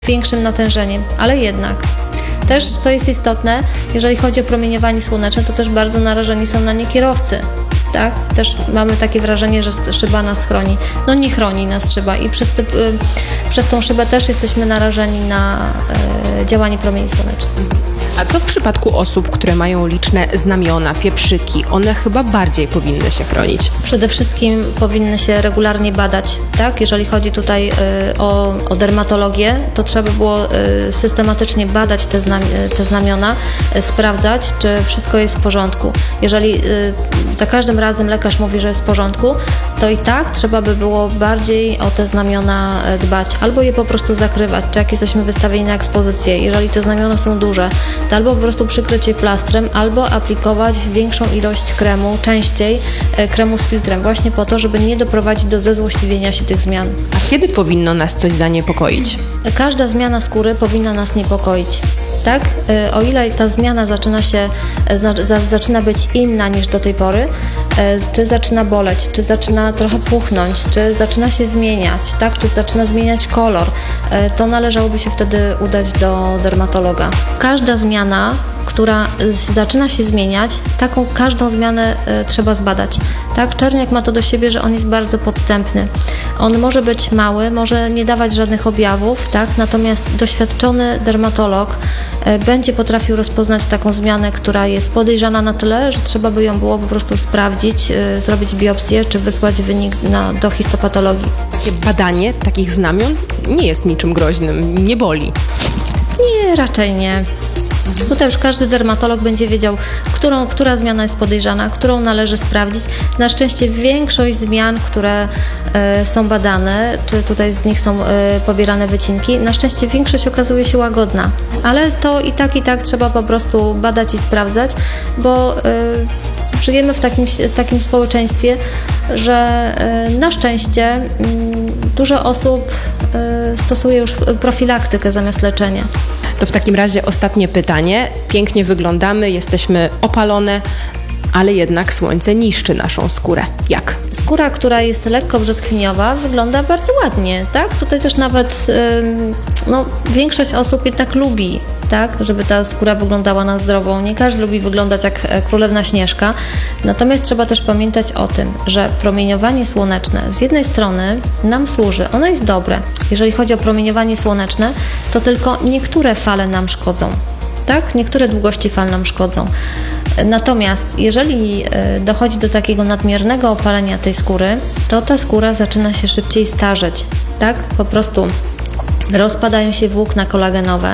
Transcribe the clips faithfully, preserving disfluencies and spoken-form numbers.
większym natężeniem, ale jednak. Też, co jest istotne, jeżeli chodzi o promieniowanie słoneczne, to też bardzo narażeni są na nie kierowcy. Tak? Też mamy takie wrażenie, że szyba nas chroni. No nie chroni nas szyba i przez, te, y, przez tą szybę też jesteśmy narażeni na y, działanie promieni słonecznych. A co w przypadku osób, które mają liczne znamiona, pieprzyki? One chyba bardziej powinny się chronić. Przede wszystkim powinny się regularnie badać, tak? Jeżeli chodzi tutaj y, o, o dermatologię, to trzeba by było y, systematycznie badać te, znam, te znamiona, y, sprawdzać, czy wszystko jest w porządku. Jeżeli y, za każdym razem lekarz mówi, że jest w porządku, to i tak trzeba by było bardziej o te znamiona dbać, albo je po prostu zakrywać, czy jak jesteśmy wystawieni na ekspozycję. Jeżeli te znamiona są duże, to albo po prostu przykryć je plastrem, albo aplikować większą ilość kremu, częściej e, kremu z filtrem, właśnie po to, żeby nie doprowadzić do zezłośliwienia się tych zmian. A kiedy powinno nas coś zaniepokoić? Każda zmiana skóry powinna nas niepokoić. Tak? E, o ile ta zmiana zaczyna się, e, za, za, zaczyna być inna niż do tej pory, e, czy zaczyna boleć, czy zaczyna trochę puchnąć, czy zaczyna się zmieniać, tak? Czy zaczyna zmieniać kolor, e, to należałoby się wtedy udać do dermatologa. Każda zmiana, która z, zaczyna się zmieniać, taką każdą zmianę e, trzeba zbadać. Tak? Czerniak ma to do siebie, że on jest bardzo podstępny. On może być mały, może nie dawać żadnych objawów, tak? Natomiast doświadczony dermatolog e, będzie potrafił rozpoznać taką zmianę, która jest podejrzana na tyle, że trzeba by ją było po prostu sprawdzić, e, zrobić biopsję, czy wysłać wynik na, do histopatologii. Takie badanie takich znamion nie jest niczym groźnym, nie boli. Nie, raczej nie. Tutaj już każdy dermatolog będzie wiedział, którą, która zmiana jest podejrzana, którą należy sprawdzić. Na szczęście większość zmian, które e, są badane, czy tutaj z nich są e, pobierane wycinki, na szczęście większość okazuje się łagodna. Ale to i tak, i tak trzeba po prostu badać i sprawdzać, bo e, żyjemy w takim, takim społeczeństwie, że e, na szczęście m, dużo osób e, stosuje już profilaktykę zamiast leczenia. To w takim razie ostatnie pytanie. Pięknie wyglądamy, jesteśmy opalone, ale jednak słońce niszczy naszą skórę. Jak? Skóra, która jest lekko brzoskwiniowa, wygląda bardzo ładnie, tak? Tutaj też nawet ym, no, większość osób jednak lubi, tak? Żeby ta skóra wyglądała na zdrową. Nie każdy lubi wyglądać jak królewna Śnieżka. Natomiast trzeba też pamiętać o tym, że promieniowanie słoneczne z jednej strony nam służy, ono jest dobre. Jeżeli chodzi o promieniowanie słoneczne, to tylko niektóre fale nam szkodzą. Tak? Niektóre długości fal nam szkodzą. Natomiast jeżeli dochodzi do takiego nadmiernego opalenia tej skóry, to ta skóra zaczyna się szybciej starzeć. Tak? Po prostu rozpadają się włókna kolagenowe,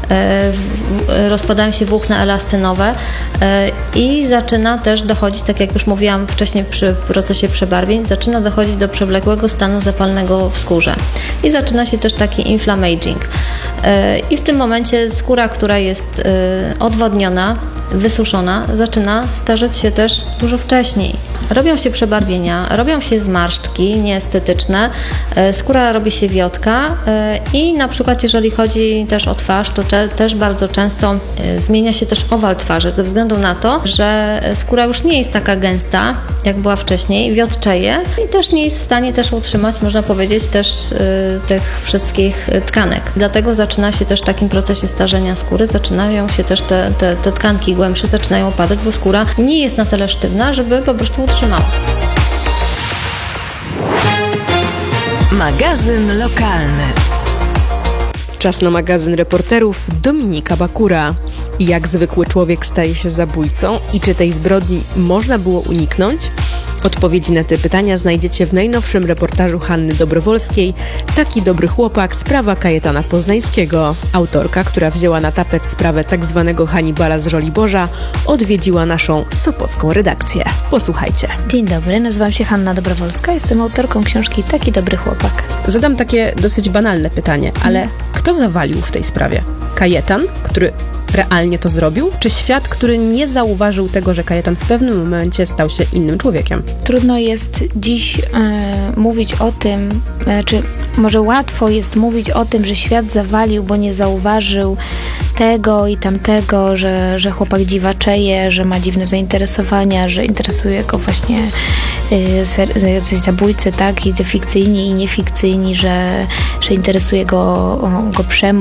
rozpadają się włókna elastynowe i zaczyna też dochodzić, tak jak już mówiłam wcześniej przy procesie przebarwień, zaczyna dochodzić do przewlekłego stanu zapalnego w skórze i zaczyna się też taki inflammaging. I w tym momencie skóra, która jest odwodniona, wysuszona, zaczyna starzeć się też dużo wcześniej. Robią się przebarwienia, robią się zmarszczki nieestetyczne, skóra robi się wiotka i na przykład jeżeli chodzi też o twarz, to też bardzo często zmienia się też owal twarzy ze względu na to, że skóra już nie jest taka gęsta, jak była wcześniej, wiotczeje i też nie jest w stanie też utrzymać, można powiedzieć, też tych wszystkich tkanek. Dlatego zaczyna się też w takim procesie starzenia skóry, zaczynają się też te, te, te tkanki głębsze zaczynają opadać, bo skóra nie jest na tyle sztywna, żeby po prostu utrzymała. Magazyn lokalny. Czas na magazyn reporterów Dominika Bakura. Jak zwykły człowiek staje się zabójcą i czy tej zbrodni można było uniknąć? Odpowiedzi na te pytania znajdziecie w najnowszym reportażu Hanny Dobrowolskiej Taki dobry chłopak, sprawa Kajetana Poznańskiego. Autorka, która wzięła na tapet sprawę tak zwanego Hannibala z Żoliborza, odwiedziła naszą sopocką redakcję. Posłuchajcie. Dzień dobry, nazywam się Hanna Dobrowolska, jestem autorką książki Taki dobry chłopak. Zadam takie dosyć banalne pytanie, ale kto zawalił w tej sprawie? Kajetan, który realnie to zrobił, czy świat, który nie zauważył tego, że Kajetan w pewnym momencie stał się innym człowiekiem? Trudno jest dziś e, mówić o tym, e, czy może łatwo jest mówić o tym, że świat zawalił, bo nie zauważył tego i tamtego, że, że chłopak dziwaczeje, że ma dziwne zainteresowania, że interesuje go właśnie y, ser, jacyś zabójcy, tak, i te fikcyjni i niefikcyjni, że, że interesuje go, go przemoc,